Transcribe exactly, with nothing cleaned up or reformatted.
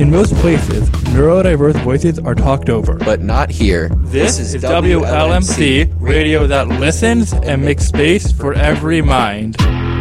In most places, neurodiverse voices are talked over. But not here. This, this is W L M C, radio that listens and makes space for every mind.